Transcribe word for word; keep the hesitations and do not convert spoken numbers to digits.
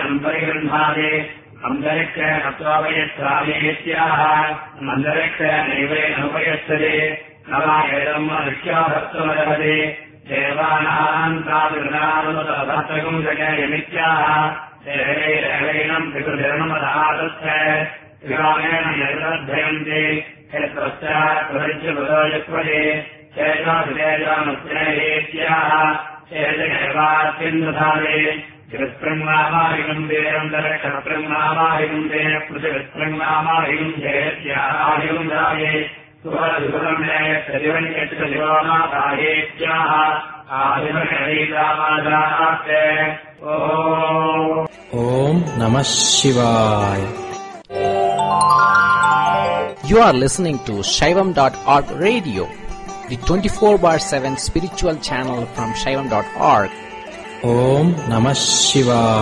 परिगृह्णाति अन्तरिक्षेण त्वावयच्छामीत्याह अन्तरिक्षेणैवेनोपयच्छति न वा एदम् मनुष्याभक्तुमर्हति देवानाम् तादृशानुमतभक्तकम् जगयमित्याह देवैरेवैनम् पितृधर्ममदादत्ते विरामेण निर्लभ्यन्ते यत्पश्चात् प्रपञ्चपुरोजत्वये चेताभिदेजानुस्नेहेत्याह चेतगेवात्यन्दधारे जगत्प्रङ्गामाहिगम् देरन्तरक्षप्रङ्गामाहिगम् देन पृथिविस्प्रङ्गामाहिगम् जयत्याहिगम् धाये सुहरविभुरम्ये सदिवन्यच्छदिवामादायेत्याह आदिवकरीतामादाते ॐ ॐ नमः शिवाय. You are listening to Shaivam dot org radio, the twenty-four bar seven spiritual channel from Shaivam dot org. Om Namah Shivaya.